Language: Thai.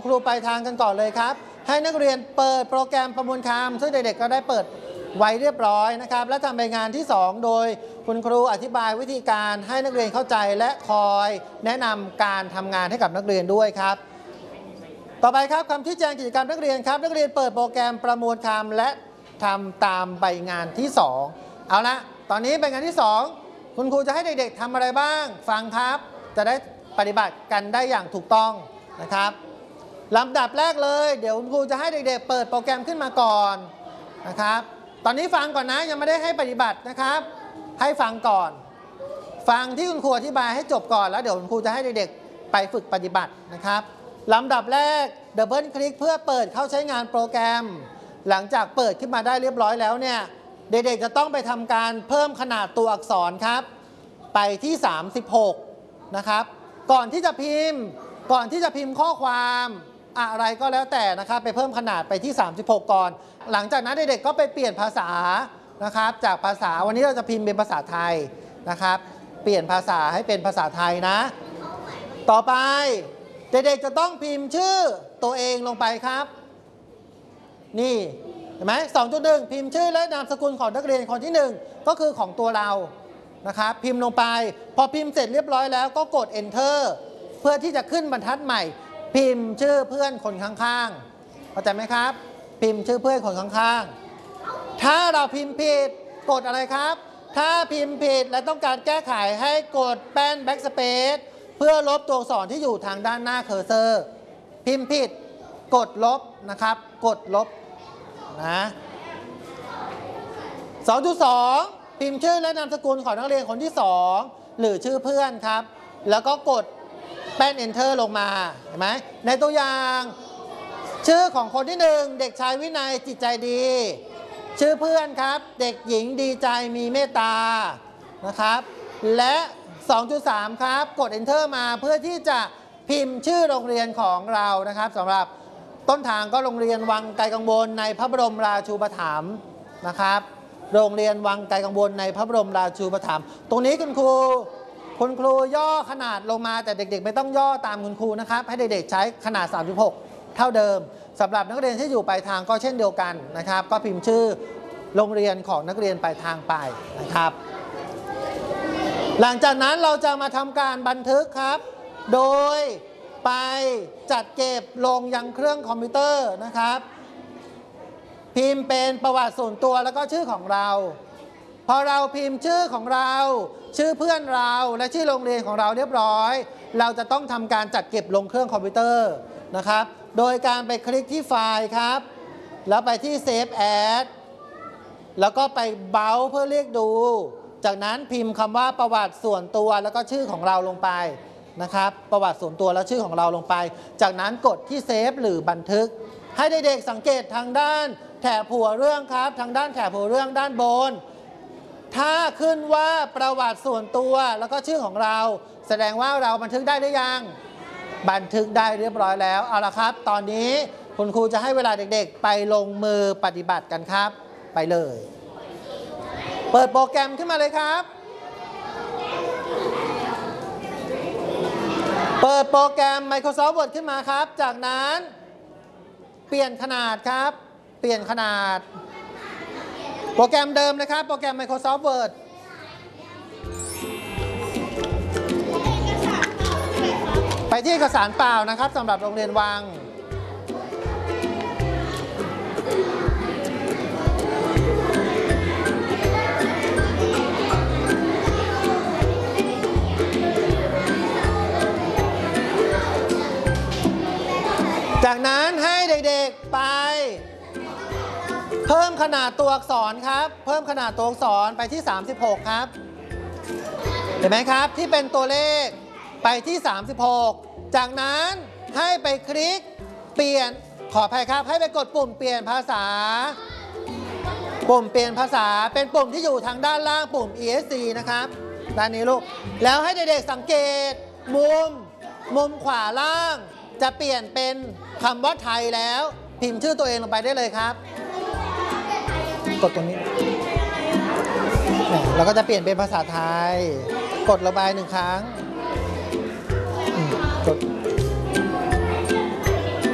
ครูปลายทางกันก่อนเลยครับให้นักเรียนเปิดโปรแกรมประมวลคำซึ่งเด็กๆก็ได้เปิดไว้เรียบร้อยนะครับและทำเป็นงานที่2โดยคุณครูอธิบายวิธีการให้นักเรียนเข้าใจและคอยแนะนำการทำงานให้กับนักเรียนด้วยครับต่อไปครับคำชี้แจงกิจกรรมนักเรียนครับนักเรียนเปิดโปรแกรมประมวลคำและทำตามใบงานที่2เอาละตอนนี้ใบงานที่2คุณครูจะให้เด็กๆทำอะไรบ้างฟังครับจะได้ปฏิบัติกันได้อย่างถูกต้องนะครับลำดับแรกเลยเดี๋ยวคุณครูจะให้เด็กๆเปิดโปรแกรมขึ้นมาก่อนนะครับตอนนี้ฟังก่อนนะยังไม่ได้ให้ปฏิบัตินะครับให้ฟังก่อนฟังที่คุณครูอธิบายให้จบก่อนแล้วเดี๋ยวคุณครูจะให้เด็กๆไปฝึกปฏิบัตินะครับลำดับแรกดับเบิลคลิกเพื่อเปิดเข้าใช้งานโปรแกรมหลังจากเปิดขึ้นมาได้เรียบร้อยแล้วเนี่ยเด็กๆจะต้องไปทำการเพิ่มขนาดตัวอักษรครับไปที่36นะครับก่อนที่จะพิมพ์ข้อความอะไรก็แล้วแต่นะครับไปเพิ่มขนาดไปที่36ก่อนหลังจากนั้นเด็กๆก็ไปเปลี่ยนภาษานะครับจากภาษาวันนี้เราจะพิมพ์เป็นภาษาไทยนะครับเปลี่ยนภาษาให้เป็นภาษาไทยนะต่อไปเด็กๆจะต้องพิมพ์ชื่อตัวเองลงไปครับนี่เห็นไหม 2.1 พิมพ์ชื่อและนามสกุลของนักเรียนคนที่1ก็คือของตัวเรานะครับพิมพ์ลงไปพอพิมพ์เสร็จเรียบร้อยแล้วก็กด enter เพื่อที่จะขึ้นบรรทัดใหม่พิมพ์ชื่อเพื่อนคนข้างๆเข้าใจไหมครับพิมพ์ชื่อเพื่อนคนข้างๆถ้าเราพิมพ์ผิดกดอะไรครับถ้าพิมพ์ผิดและต้องการแก้ไขให้กดแป้น backspace เพื่อลบตัวอักษรที่อยู่ทางด้านหน้าเคอร์เซอร์พิมพ์ผิดกดลบนะครับกดลบนะ 2.2 พิมพ์ชื่อและนามสกุลของนักเรียนคนที่2หรือชื่อเพื่อนครับแล้วก็กดแป้น enter ลงมาเห็นไหมในตัวอย่างชื่อของคนที่1เด็กชายวินัยจิตใจดีชื่อเพื่อนครับเด็กหญิงดีใจมีเมตตานะครับและ 2.3 ครับกด enter มาเพื่อที่จะพิมพ์ชื่อโรงเรียนของเรานะครับสำหรับต้นทางก็โรงเรียนวังไกลกังวลในพระบรมราชูปถัมภ์นะครับโรงเรียนวังไกลกังวลในพระบรมราชูปถัมภ์ตรงนี้คุณครูย่อขนาดลงมาแต่เด็กๆไม่ต้องย่อตามคุณครูนะครับให้เด็กๆใช้ขนาด36เท่าเดิมสำหรับนักเรียนที่อยู่ปลายทางก็เช่นเดียวกันนะครับก็พิมพ์ชื่อโรงเรียนของนักเรียนปลายทางไปนะครับหลังจากนั้นเราจะมาทำการบันทึกครับโดยไปจัดเก็บลงยังเครื่องคอมพิวเตอร์นะครับพิมพ์เป็นประวัติส่วนตัวแล้วก็ชื่อของเราพอเราพิมพ์ชื่อของเราชื่อเพื่อนเราและชื่อโรงเรียนของเราเรียบร้อยเราจะต้องทำการจัดเก็บลงเครื่องคอมพิวเตอร์นะครับโดยการไปคลิกที่ไฟล์ครับแล้วไปที่ Save As แล้วก็ไปเบราว์เพื่อเรียกดูจากนั้นพิมพ์คำว่าประวัติส่วนตัวแล้วก็ชื่อของเราลงไปนะครับประวัติส่วนตัวและชื่อของเราลงไปจากนั้นกดที่เซฟหรือบันทึกให้เด็กๆสังเกตทางด้านแถบหัวเรื่องครับทางด้านแถบหัวเรื่องด้านบนถ้าขึ้นว่าประวัติส่วนตัวแล้วก็ชื่อของเราแสดงว่าเราบันทึกได้หรือยังบันทึกได้เรียบร้อยแล้วเอาละครับตอนนี้คุณครูจะให้เวลาเด็กๆไปลงมือปฏิบัติกันครับไปเลยเปิดโปรแกรมขึ้นมาเลยครับเปิดโปรแกรม Microsoft Word ขึ้นมาครับจากนั้นเปลี่ยนขนาดครับเปลี่ยนขนาดโปรแกรมเดิมนะครับโปรแกรม Microsoft Word ไปที่เอกสารเปล่านะครับสำหรับโรงเรียนวังจากนั้นให้เด็กๆไปเพิ่มขนาดตัวอักษรครับเพิ่มขนาดตัวอักษรไปที่36ครับเห็นไหมครับที่เป็นตัวเลขไปที่36จากนั้นให้ไปคลิกเปลี่ยนขออภัยครับให้ไปกดปุ่มเปลี่ยนภาษาปุ่มเปลี่ยนภาษาเป็นปุ่มที่อยู่ทางด้านล่างปุ่ม ESC นะครับด้านนี้ลูกแล้วให้เด็กๆสังเกตมุมขวาล่างจะเปลี่ยนเป็นคำว่าไทยแล้วพิมพ์ชื่อตัวเองลงไปได้เลยครับกดตรงนี้แล้วก็จะเปลี่ยนเป็นภาษาไทยกดลงไป1 ครั้งกด